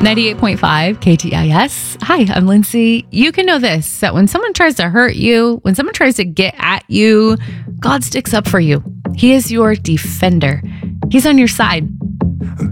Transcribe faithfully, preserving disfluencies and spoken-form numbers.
ninety-eight point five K T I S. Hi, I'm Lindsay. You can know this, that when someone tries to hurt you, when someone tries to get at you, God sticks up for you. He is your defender. He's on your side.